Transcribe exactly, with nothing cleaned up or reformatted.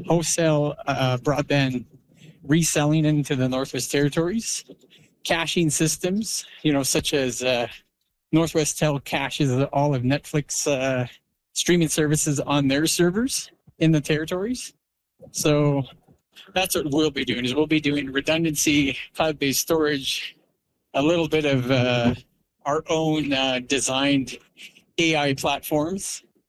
wholesale uh, broadband reselling into the Northwest Territories, caching systems, you know, such as uh, Northwestel caches all of Netflix uh, streaming services on their servers in the territories. So that's what we'll be doing, is we'll be doing redundancy, cloud-based storage, a little bit of uh, our own uh, designed A I platforms